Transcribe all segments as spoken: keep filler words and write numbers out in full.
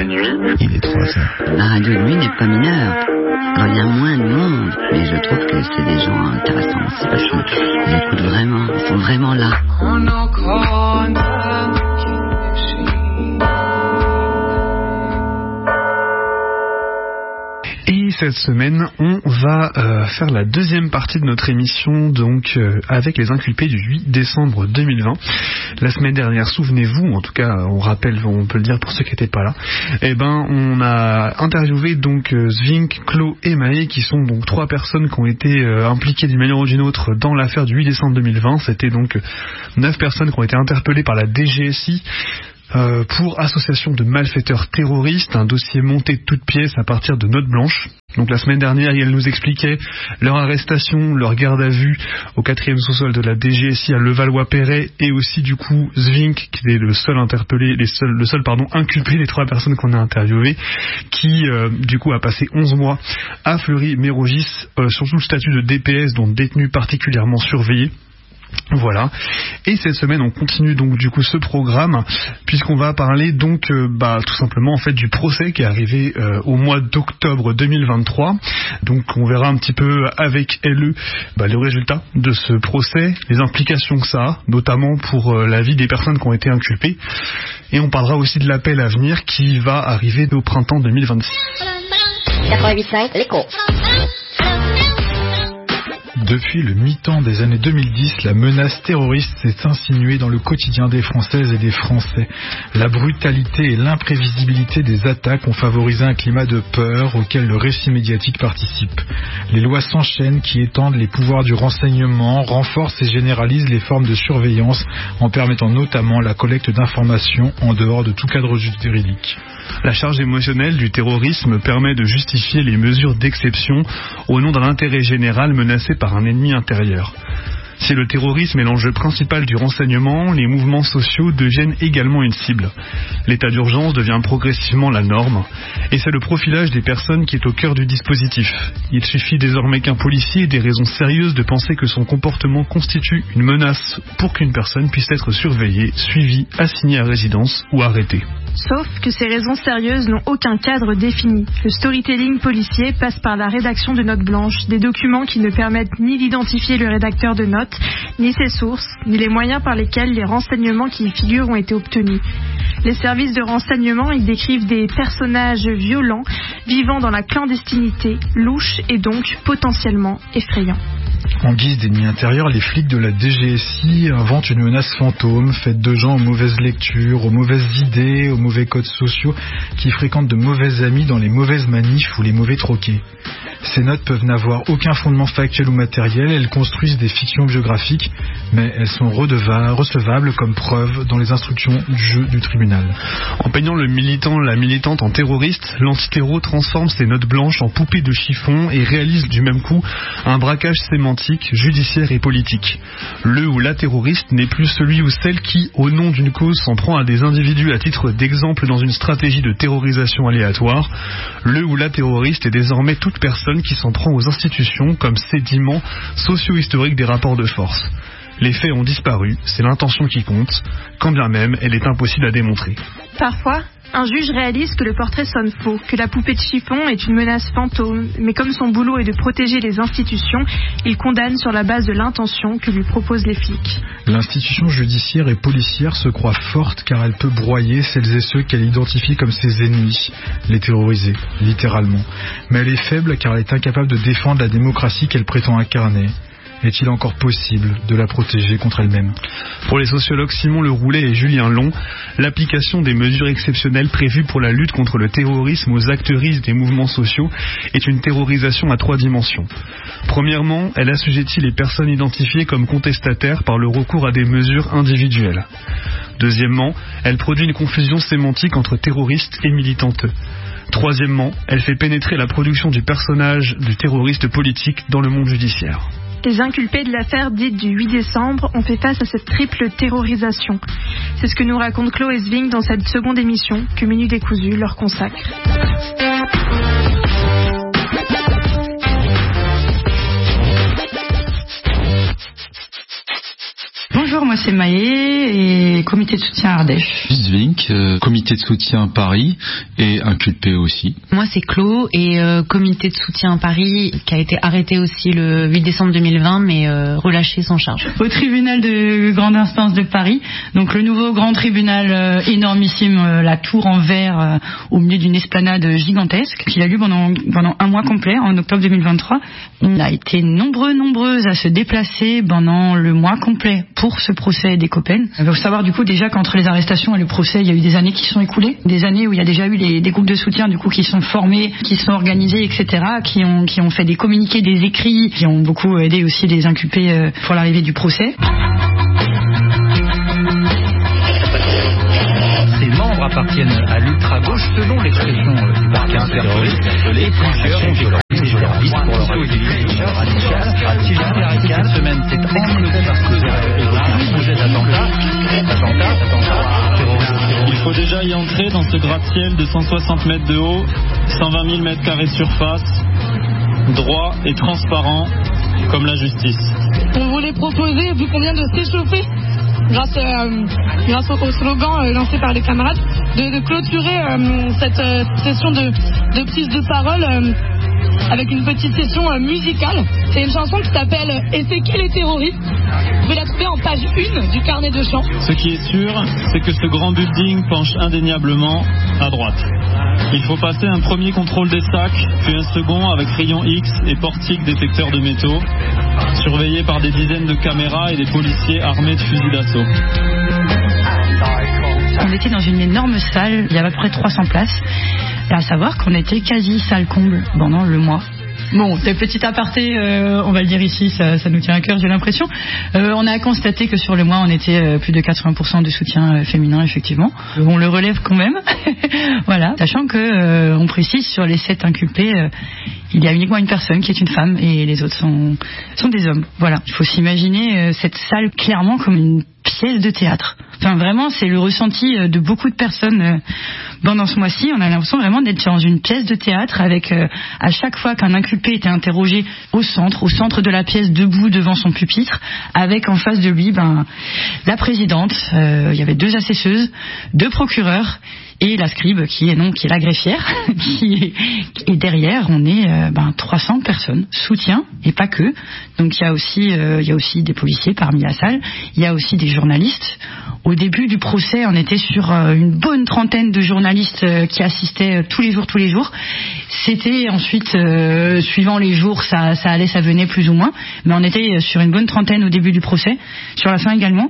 de nuit. Il est trois heures. La radio de nuit n'est pas mineure. Alors il y a moins de monde, mais je trouve que c'est des gens intéressants. C'est parce qu'ils écoutent vraiment, ils sont vraiment là. Et cette semaine, on va euh, faire la deuxième partie de notre émission, donc euh, avec les inculpés du huit décembre deux mille vingt. La semaine dernière, souvenez-vous, en tout cas, on rappelle, on peut le dire pour ceux qui n'étaient pas là. Eh ben, on a interviewé donc euh, Zvink, Klo et Maë, qui sont donc trois personnes qui ont été euh, impliquées d'une manière ou d'une autre dans l'affaire du huit décembre deux mille vingt. C'était donc neuf personnes qui ont été interpellées par la D G S I. Euh, pour association de malfaiteurs terroristes, un dossier monté de toutes pièces à partir de notes blanches. Donc la semaine dernière, elle nous expliquait leur arrestation, leur garde à vue au quatrième sous-sol de la D G S I à Levallois-Perret, et aussi du coup Zvink, qui est le seul interpellé, les seuls, le seul pardon inculpé des trois personnes qu'on a interviewées, qui euh, du coup a passé onze mois à Fleury-Mérogis, euh, surtout le statut de D P S, donc détenu particulièrement surveillé. Voilà. Et cette semaine, on continue donc du coup ce programme, puisqu'on va parler donc euh, bah tout simplement en fait du procès qui est arrivé euh, au mois d'octobre deux mille vingt-trois. Donc on verra un petit peu avec L E bah, le résultat de ce procès, les implications que ça a, notamment pour euh, la vie des personnes qui ont été inculpées. Et on parlera aussi de l'appel à venir qui va arriver au printemps deux mille vingt-six. quatre-vingt-huit virgule cinq, l'écho. Depuis le mi-temps des années deux mille dix, la menace terroriste s'est insinuée dans le quotidien des Françaises et des Français. La brutalité et l'imprévisibilité des attaques ont favorisé un climat de peur auquel le récit médiatique participe. Les lois s'enchaînent qui étendent les pouvoirs du renseignement, renforcent et généralisent les formes de surveillance en permettant notamment la collecte d'informations en dehors de tout cadre juridique. La charge émotionnelle du terrorisme permet de justifier les mesures d'exception au nom d'un intérêt général menacé par un ennemi intérieur. Si le terrorisme est l'enjeu principal du renseignement, les mouvements sociaux deviennent également une cible. L'état d'urgence devient progressivement la norme, et c'est le profilage des personnes qui est au cœur du dispositif. Il suffit désormais qu'un policier ait des raisons sérieuses de penser que son comportement constitue une menace pour qu'une personne puisse être surveillée, suivie, assignée à résidence ou arrêtée. Sauf que ces raisons sérieuses n'ont aucun cadre défini. Le storytelling policier passe par la rédaction de notes blanches, des documents qui ne permettent ni d'identifier le rédacteur de notes, ni ses sources, ni les moyens par lesquels les renseignements qui y figurent ont été obtenus. Les services de renseignement y décrivent des personnages violents, vivant dans la clandestinité, louches et donc potentiellement effrayants. En guise d'ennemi intérieur, les flics de la D G S I inventent une menace fantôme, faite de gens aux mauvaises lectures, aux mauvaises idées, aux mauvais codes sociaux, qui fréquentent de mauvais amis dans les mauvaises manifs ou les mauvais troquets. Ces notes peuvent n'avoir aucun fondement factuel ou matériel, elles construisent des fictions biographiques, mais elles sont redeva- recevables comme preuve dans les instructions du jeu du tribunal. En peignant le militant, la militante en terroriste, l'antiterro transforme ces notes blanches en poupées de chiffon et réalise du même coup un braquage sémantique, judiciaire et politique. Le ou la terroriste n'est plus celui ou celle qui, au nom d'une cause, s'en prend à des individus à titre d'exemple dans une stratégie de terrorisation aléatoire. Le ou la terroriste est désormais toute personne qui s'en prend aux institutions comme sédiment socio-historique des rapports de force. Les faits ont disparu, c'est l'intention qui compte, quand bien même elle est impossible à démontrer. Parfois, un juge réalise que le portrait sonne faux, que la poupée de chiffon est une menace fantôme, mais comme son boulot est de protéger les institutions, il condamne sur la base de l'intention que lui proposent les flics. L'institution judiciaire et policière se croit forte car elle peut broyer celles et ceux qu'elle identifie comme ses ennemis, les terroriser, littéralement. Mais elle est faible car elle est incapable de défendre la démocratie qu'elle prétend incarner. Est-il encore possible de la protéger contre elle-même ? Pour les sociologues Simon Le Roulet et Julien Long, l'application des mesures exceptionnelles prévues pour la lutte contre le terrorisme aux acteuristes des mouvements sociaux est une terrorisation à trois dimensions. Premièrement, elle assujettit les personnes identifiées comme contestataires par le recours à des mesures individuelles. Deuxièmement, elle produit une confusion sémantique entre terroristes et militanteux. Troisièmement, elle fait pénétrer la production du personnage du terroriste politique dans le monde judiciaire. Les inculpés de l'affaire dite du huit décembre ont fait face à cette triple terrorisation. C'est ce que nous raconte Klo et Zvink dans cette seconde émission que Minute Décousue leur consacre. Bonjour Bonjour, moi c'est Maë et comité de soutien Ardèche. Bisvink, euh, comité de soutien Paris et inculpé aussi. Moi c'est Clo et euh, comité de soutien Paris qui a été arrêté aussi le huit décembre deux mille vingt mais euh, relâché sans charge. Au tribunal de grande instance de Paris, donc le nouveau grand tribunal euh, énormissime, euh, la tour en verre euh, au milieu d'une esplanade gigantesque qu'il a lieu pendant, pendant un mois complet en octobre deux mille vingt-trois. On a été nombreux, nombreuses à se déplacer pendant le mois complet pour ce procès des Copen. Il faut savoir du coup déjà qu'entre les arrestations et le procès, il y a eu des années qui sont écoulées, des années où il y a déjà eu les, des groupes de soutien du coup qui sont formés, qui sont organisés, et cetera, qui ont, qui ont fait des communiqués, des écrits, qui ont beaucoup aidé aussi les inculpés euh, pour l'arrivée du procès. Ces membres appartiennent à l'ultra-gauche selon l'expression euh, du parquet interterroriste et plusieurs ont violé les journalistes pour leur activité radicale. Activité radicale, cette semaine, c'est enclosé par ce projet d'attentat, d'attentat, d'attentat, terrorisme. Il faut déjà y entrer dans ce gratte-ciel de cent soixante mètres de haut, cent vingt mille mètres carrés de surface, droit et transparent comme la justice. On voulait proposer, vu qu'on vient de s'échauffer, grâce, euh, grâce au, au slogan euh, lancé par les camarades, de, de clôturer euh, cette euh, session de, de prise de parole euh, avec une petite session euh, musicale. C'est une chanson qui s'appelle « Et c'est qui les terroristes ?» Vous pouvez la trouver en page un du carnet de chant. Ce qui est sûr, c'est que ce grand building penche indéniablement à droite. Il faut passer un premier contrôle des sacs, puis un second avec rayon X et portique détecteur de métaux, surveillé par des dizaines de caméras et des policiers armés de fusils d'assaut. On était dans une énorme salle, il y avait à peu près trois cents places, et à savoir qu'on était quasi salle comble pendant le mois. Bon, des petits apartés, euh, on va le dire ici, ça, ça nous tient à cœur, j'ai l'impression. Euh, on a constaté que sur le mois, on était euh, plus de quatre-vingts pour cent de soutien euh, féminin, effectivement. On le relève quand même, voilà. Sachant que, euh, on précise, sur les sept inculpés, euh, il y a uniquement une personne qui est une femme et les autres sont, sont des hommes. Voilà. Il faut s'imaginer euh, cette salle clairement comme une pièce de théâtre. Enfin, vraiment, c'est le ressenti de beaucoup de personnes euh, pendant ce mois-ci. On a l'impression vraiment d'être dans une pièce de théâtre avec, euh, à chaque fois qu'un inculpé était interrogé au centre, au centre de la pièce, debout devant son pupitre, avec en face de lui, ben, la présidente, euh, il y avait deux assesseuses, deux procureurs, et la scribe qui est non qui est la greffière qui est, et derrière on est euh, ben, trois cents personnes soutien et pas que, donc il y a aussi euh, il y a aussi des policiers parmi la salle, il y a aussi des journalistes. Au début du procès on était sur euh, une bonne trentaine de journalistes euh, qui assistaient euh, tous les jours tous les jours. C'était ensuite euh, suivant les jours ça, ça allait ça venait plus ou moins, mais on était sur une bonne trentaine au début du procès, sur la fin également.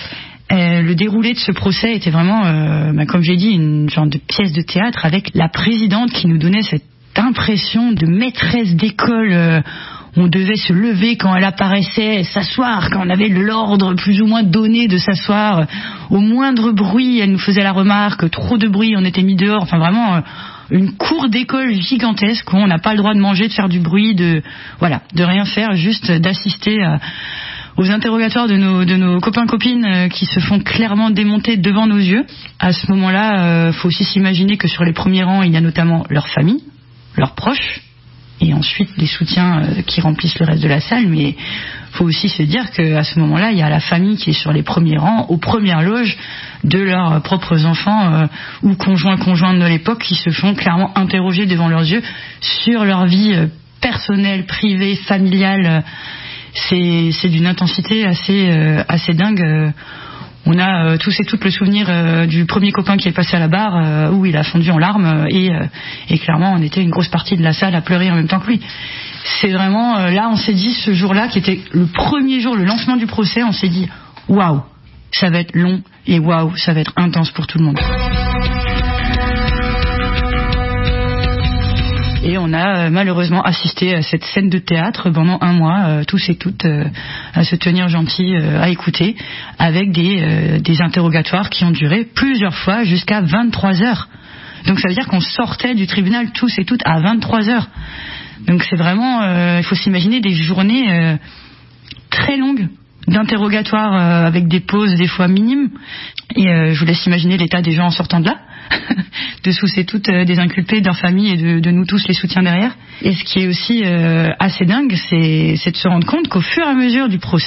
Euh, le déroulé de ce procès était vraiment, euh, bah, comme j'ai dit, une genre de pièce de théâtre avec la présidente qui nous donnait cette impression de maîtresse d'école. Euh, on devait se lever quand elle apparaissait, s'asseoir quand on avait l'ordre plus ou moins donné de s'asseoir. Au moindre bruit, elle nous faisait la remarque, trop de bruit, on était mis dehors. Enfin vraiment... Euh, une cour d'école gigantesque où on n'a pas le droit de manger, de faire du bruit, de voilà, de rien faire, juste d'assister à, aux interrogatoires de nos de nos copains copines euh, qui se font clairement démonter devant nos yeux. À ce moment-là, euh, faut aussi s'imaginer que sur les premiers rangs, il y a notamment leur famille, leurs proches, et ensuite les soutiens euh, qui remplissent le reste de la salle. Mais faut aussi se dire qu'à ce moment-là, il y a la famille qui est sur les premiers rangs, aux premières loges de leurs propres enfants euh, ou conjoints conjointes de l'époque qui se font clairement interroger devant leurs yeux sur leur vie euh, personnelle, privée, familiale. C'est, c'est d'une intensité assez, euh, assez dingue. On a euh, tous et toutes le souvenir euh, du premier copain qui est passé à la barre euh, où il a fondu en larmes et, euh, et clairement on était une grosse partie de la salle à pleurer en même temps que lui. C'est vraiment, euh, là on s'est dit ce jour-là qui était le premier jour, le lancement du procès, on s'est dit waouh, ça va être long et waouh, ça va être intense pour tout le monde. Et on a euh, malheureusement assisté à cette scène de théâtre pendant un mois, euh, tous et toutes, euh, à se tenir gentils, euh, à écouter, avec des, euh, des interrogatoires qui ont duré plusieurs fois jusqu'à vingt-trois heures. Donc ça veut dire qu'on sortait du tribunal tous et toutes à vingt-trois heures. Donc c'est vraiment, euh, il faut s'imaginer des journées euh, très longues d'interrogatoires euh, avec des pauses des fois minimes. Et euh, je vous laisse imaginer l'état des gens en sortant de là, de tous et toutes euh, des inculpés, de leur famille et de, de nous tous les soutiens derrière. Et ce qui est aussi euh, assez dingue, c'est, c'est de se rendre compte qu'au fur et à mesure du procès,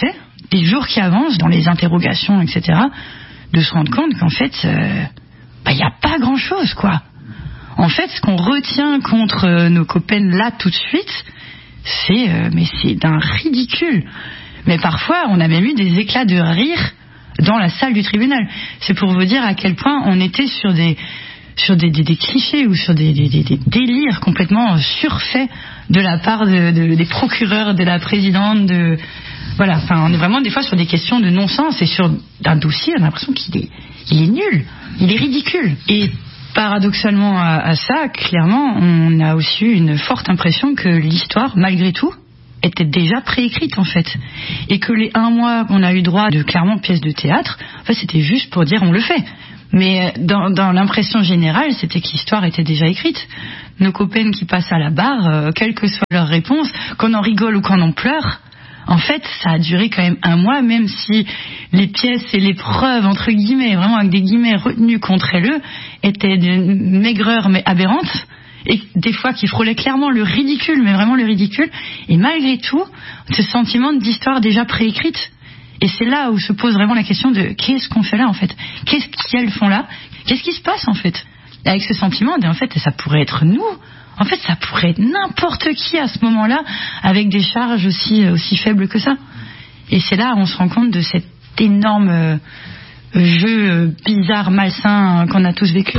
les jours qui avancent, dans les interrogations, et cetera, de se rendre compte qu'en fait, il euh, bah, n'y a pas grand-chose, quoi. En fait, ce qu'on retient contre euh, nos copains là tout de suite, c'est, euh, mais c'est d'un ridicule. Mais parfois, on a même eu des éclats de rire dans la salle du tribunal. C'est pour vous dire à quel point on était sur des, sur des, des, des clichés ou sur des, des, des, des délires complètement surfaits de la part de, de, des procureurs, de la présidente, de... Voilà, enfin, on est vraiment des fois sur des questions de non-sens et sur un dossier, on a l'impression qu'il est, il est nul, il est ridicule. Et paradoxalement à, à ça, clairement, on a aussi eu une forte impression que l'histoire, malgré tout, était déjà préécrite en fait. Et que les un mois qu'on a eu droit de clairement pièces de théâtre, en fait, c'était juste pour dire on le fait. Mais dans, dans l'impression générale, c'était que l'histoire était déjà écrite. Nos copains qui passent à la barre, euh, quelle que soit leur réponse, qu'on en rigole ou qu'on en pleure, en fait, ça a duré quand même un mois, même si les pièces et les preuves, entre guillemets, vraiment avec des guillemets retenues contre eux, étaient d'une maigreur mais aberrante, et des fois qui frôlaient clairement le ridicule, mais vraiment le ridicule, et malgré tout, ce sentiment d'histoire déjà préécrite. Et c'est là où se pose vraiment la question de qu'est-ce qu'on fait là en fait ? Qu'est-ce qu'elles font là ? Qu'est-ce qui se passe en fait ? Avec ce sentiment, en fait, ça pourrait être nous. En fait, ça pourrait être n'importe qui à ce moment-là, avec des charges aussi, aussi faibles que ça. Et c'est là où on se rend compte de cet énorme euh, jeu euh, bizarre, malsain euh, qu'on a tous vécu.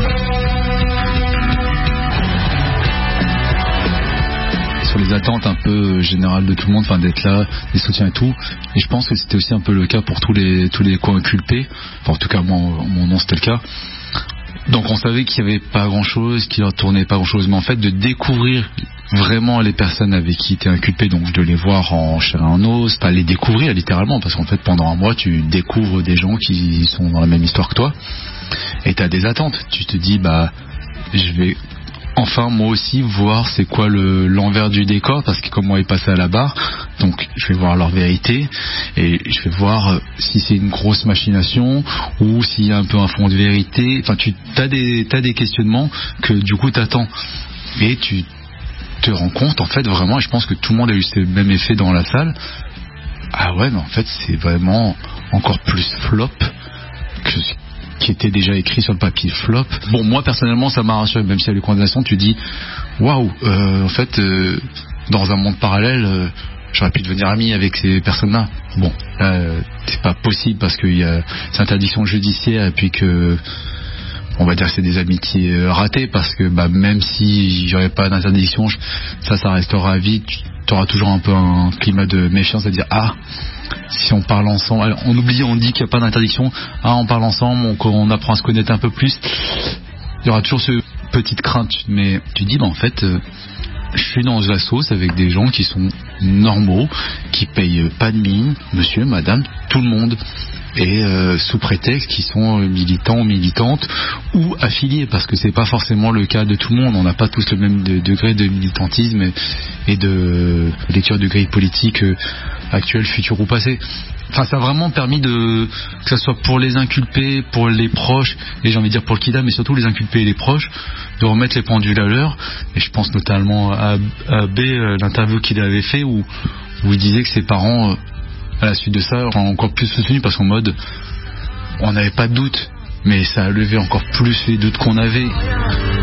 Sur les attentes un peu générales de tout le monde, enfin d'être là, des soutiens et tout. Et je pense que c'était aussi un peu le cas pour tous les tous les co-inculpés. Enfin, en tout cas, moi, mon nom, c'était le cas. Donc on savait qu'il n'y avait pas grand-chose, qu'il ne tournait pas grand-chose, mais en fait de découvrir vraiment les personnes avec qui tu es inculpé, donc de les voir en chair et en os, pas les découvrir littéralement, parce qu'en fait pendant un mois tu découvres des gens qui sont dans la même histoire que toi, et tu as des attentes. Tu te dis bah je vais enfin moi aussi voir c'est quoi le l'envers du décor, parce que comme moi est passé à la barre, donc je vais voir leur vérité et je vais voir euh, si c'est une grosse machination ou s'il y a un peu un fond de vérité. Enfin tu as des t'as des questionnements que du coup t'attends et tu te rends compte en fait vraiment, et je pense que tout le monde a eu ce même effet dans la salle. Ah ouais, mais en fait c'est vraiment encore plus flop que qui était déjà écrit sur le papier, flop. Bon, moi personnellement ça m'a rassuré, même si à les condamnations tu dis waouh, euh, en fait euh, dans un monde parallèle euh, j'aurais pu devenir ami avec ces personnes-là. Bon, euh, c'est pas possible parce qu'il y a cette interdiction judiciaire et puis que on va dire que c'est des amitiés ratées, parce que bah, même si il n'y aurait pas d'interdiction, ça ça restera à vie. Tu auras toujours un peu un climat de méfiance à dire ah, si on parle ensemble, alors, on oublie, on dit qu'il n'y a pas d'interdiction, ah on parle ensemble, on, on apprend à se connaître un peu plus, il y aura toujours ce petite crainte, mais tu dis bah en fait euh, je suis dans la sauce avec des gens qui sont normaux, qui payent pas de mine, monsieur, madame, tout le monde, et euh, sous prétexte qu'ils sont militants ou militantes ou affiliés, parce que c'est pas forcément le cas de tout le monde. On n'a pas tous le même de, degré de militantisme et, et de lecture de grille politique euh, actuelle, future ou passée. Enfin, ça a vraiment permis de, que ce soit pour les inculpés, pour les proches, et j'ai envie de dire pour le kidam, mais surtout les inculpés et les proches, de remettre les pendules à l'heure. Et je pense notamment à, à B, l'interview qu'il avait fait où, où il disait que ses parents, à la suite de ça, ont encore plus soutenu, parce qu'en mode, on n'avait pas de doute, mais ça a levé encore plus les doutes qu'on avait.